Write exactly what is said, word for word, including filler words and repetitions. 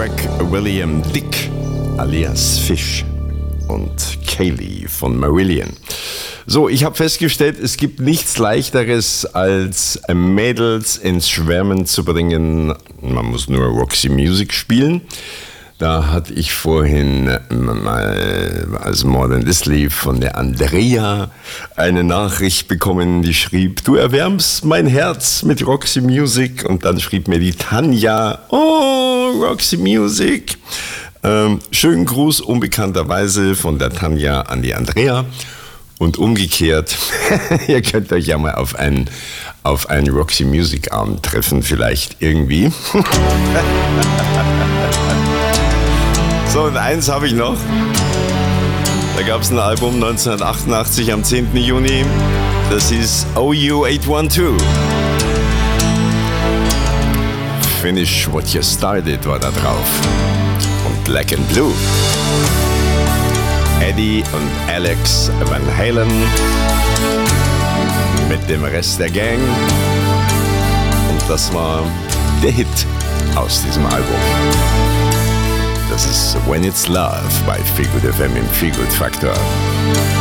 Derek William Dick alias Fish und Kaylee von Marillion. So, ich habe festgestellt, es gibt nichts Leichteres, als Mädels ins Schwärmen zu bringen. Man muss nur Roxy Music spielen. Da hatte ich vorhin mal als More This lief von der Andrea eine Nachricht bekommen, die schrieb, du erwärmst mein Herz mit Roxy Music. Und dann schrieb mir die Tanja, oh, Roxy Music. Ähm, schönen Gruß unbekannterweise von der Tanja an die Andrea. Und umgekehrt, ihr könnt euch ja mal auf einen, auf einen Roxy Music Abend treffen, vielleicht irgendwie. So, und eins habe ich noch. Da gab es ein Album neunzehnhundertachtundachtzig am zehnten Juni. Das hieß O U acht zwölf. Finish What You Started war da drauf. Und Black and Blue. Eddie und Alex Van Halen mit dem Rest der Gang. Und das war der Hit aus diesem Album. Das ist When It's Love bei Feelgood F M im Feelgood Faktor.